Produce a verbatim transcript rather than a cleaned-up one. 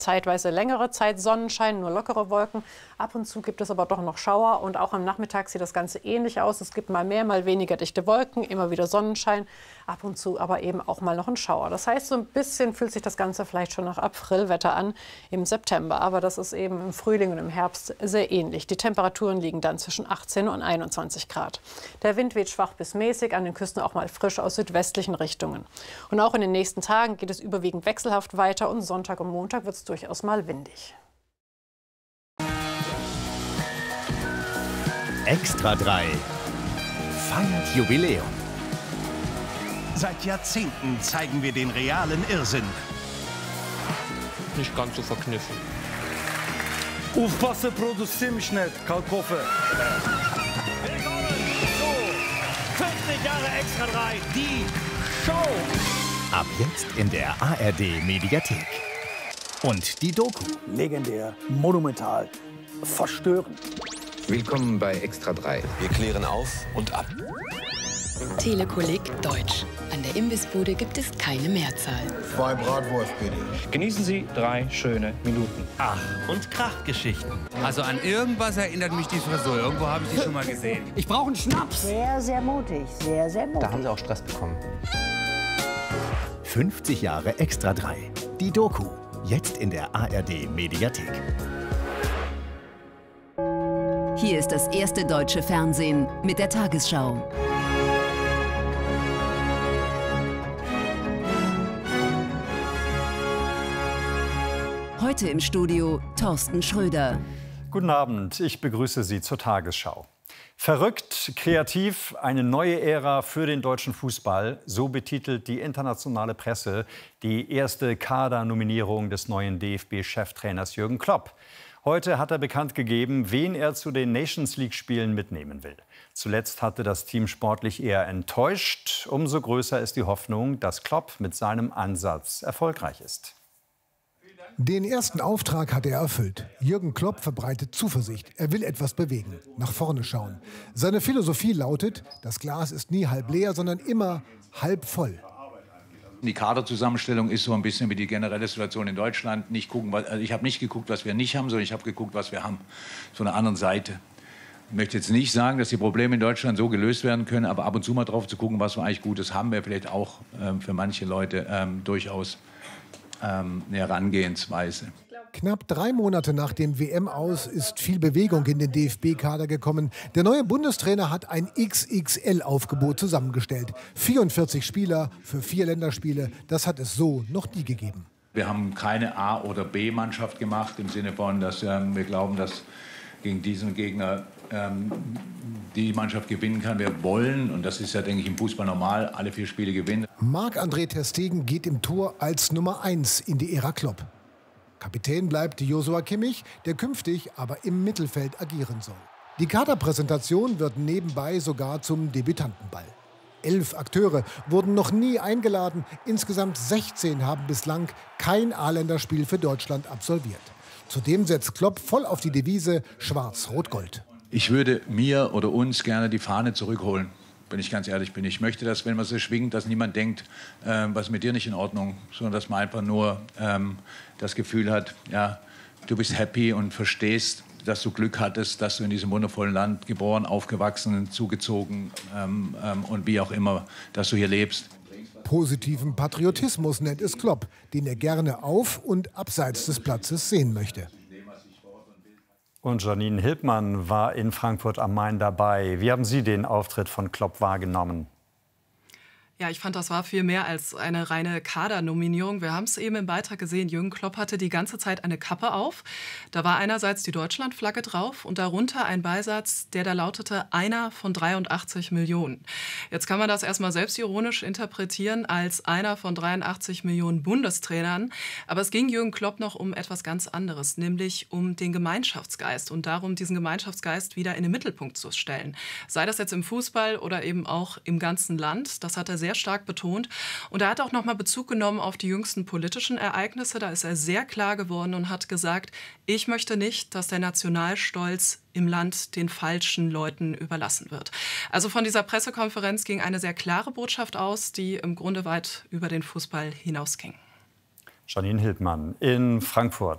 Zeitweise längere Zeit Sonnenschein, nur lockere Wolken. Ab und zu gibt es aber doch noch Schauer und auch am Nachmittag sieht das Ganze ähnlich aus. Es gibt mal mehr, mal weniger dichte Wolken, immer wieder Sonnenschein, ab und zu aber eben auch mal noch ein Schauer. Das heißt, so ein bisschen fühlt sich das Ganze vielleicht schon nach Aprilwetter an im September. Aber das ist eben im Frühling und im Herbst sehr ähnlich. Die Temperaturen liegen dann zwischen achtzehn und einundzwanzig Grad. Der Wind weht schwach bis mäßig, an den Küsten auch mal frisch aus südwestlichen Richtungen. Und auch in den nächsten Tagen geht es überwiegend wechselhaft weiter und Sonntag und Montag wird es durchaus mal windig. Extra drei feiert Jubiläum. Seit Jahrzehnten zeigen wir den realen Irrsinn. Nicht ganz so verkniffen. Aufpassen, produzieren mich nicht, Kalkofe. Willkommen zu fünfzig Jahre Extra drei, die Show. Ab jetzt in der A R D-Mediathek. Und die Doku. Legendär, monumental, verstörend. Willkommen bei Extra drei. Wir klären auf und ab. Telekolleg Deutsch. An der Imbissbude gibt es keine Mehrzahl. Zwei Bratwurst, bitte. Genießen Sie drei schöne Minuten. Ach und Krachgeschichten. Also an irgendwas erinnert mich die Frisur. Irgendwo habe ich die schon mal gesehen. Ich brauche einen Schnaps. Sehr, sehr mutig, sehr, sehr mutig. Da haben Sie auch Stress bekommen. fünfzig Jahre Extra drei. Die Doku. Jetzt in der A R D-Mediathek. Hier ist das erste deutsche Fernsehen mit der Tagesschau. Heute im Studio Thorsten Schröder. Guten Abend, ich begrüße Sie zur Tagesschau. Verrückt, kreativ, eine neue Ära für den deutschen Fußball, so betitelt die internationale Presse die erste Kadernominierung des neuen D F B-Cheftrainers Jürgen Klopp. Heute hat er bekannt gegeben, wen er zu den Nations-League-Spielen mitnehmen will. Zuletzt hatte das Team sportlich eher enttäuscht. Umso größer ist die Hoffnung, dass Klopp mit seinem Ansatz erfolgreich ist. Den ersten Auftrag hat er erfüllt. Jürgen Klopp verbreitet Zuversicht. Er will etwas bewegen, nach vorne schauen. Seine Philosophie lautet, das Glas ist nie halb leer, sondern immer halb voll. Die Kaderzusammenstellung ist so ein bisschen wie die generelle Situation in Deutschland. Nicht gucken, was, also ich habe nicht geguckt, was wir nicht haben, sondern ich habe geguckt, was wir haben. So eine andere Seite. Ich möchte jetzt nicht sagen, dass die Probleme in Deutschland so gelöst werden können, aber ab und zu mal drauf zu gucken, was wir eigentlich Gutes haben, wäre vielleicht auch ähm, für manche Leute ähm, durchaus ähm, eine Herangehensweise. Knapp drei Monate nach dem W M-Aus ist viel Bewegung in den D F B-Kader gekommen. Der neue Bundestrainer hat ein X X L-Aufgebot zusammengestellt. vierundvierzig Spieler für vier Länderspiele, das hat es so noch nie gegeben. Wir haben keine A- oder B-Mannschaft gemacht, im Sinne von, dass ähm, wir glauben, dass gegen diesen Gegner ähm, die Mannschaft gewinnen kann. Wir wollen, und das ist ja, denke ich, im Fußball normal, alle vier Spiele gewinnen. Marc-André ter Stegen geht im Tor als Nummer eins in die Ära Klopp. Kapitän bleibt Joshua Kimmich, der künftig aber im Mittelfeld agieren soll. Die Kaderpräsentation wird nebenbei sogar zum Debütantenball. Elf Akteure wurden noch nie eingeladen. Insgesamt sechzehn haben bislang kein A-Länderspiel für Deutschland absolviert. Zudem setzt Klopp voll auf die Devise Schwarz-Rot-Gold. Ich würde mir oder uns gerne die Fahne zurückholen, wenn ich ganz ehrlich bin. Ich möchte, dass, wenn man sie schwingt, dass niemand denkt, äh, was ist mit dir nicht in Ordnung, sondern dass man einfach nur ähm, das Gefühl hat, ja, du bist happy und verstehst, dass du Glück hattest, dass du in diesem wundervollen Land geboren, aufgewachsen, zugezogen ähm, ähm, und wie auch immer, dass du hier lebst. Positiven Patriotismus nennt es Klopp, den er gerne auf und abseits des Platzes sehen möchte. Und Janine Hildmann war in Frankfurt am Main dabei. Wie haben Sie den Auftritt von Klopp wahrgenommen? Ja, ich fand, das war viel mehr als eine reine Kadernominierung. Wir haben es eben im Beitrag gesehen, Jürgen Klopp hatte die ganze Zeit eine Kappe auf. Da war einerseits die Deutschlandflagge drauf und darunter ein Beisatz, der da lautete, einer von dreiundachtzig Millionen. Jetzt kann man das erstmal selbstironisch interpretieren als einer von dreiundachtzig Millionen Bundestrainern. Aber es ging Jürgen Klopp noch um etwas ganz anderes, nämlich um den Gemeinschaftsgeist und darum, diesen Gemeinschaftsgeist wieder in den Mittelpunkt zu stellen. Sei das jetzt im Fußball oder eben auch im ganzen Land. Das hat er sehr stark betont. Und er hat auch noch mal Bezug genommen auf die jüngsten politischen Ereignisse. Da ist er sehr klar geworden und hat gesagt, ich möchte nicht, dass der Nationalstolz im Land den falschen Leuten überlassen wird. Also von dieser Pressekonferenz ging eine sehr klare Botschaft aus, die im Grunde weit über den Fußball hinausging. Janine Hildmann in Frankfurt.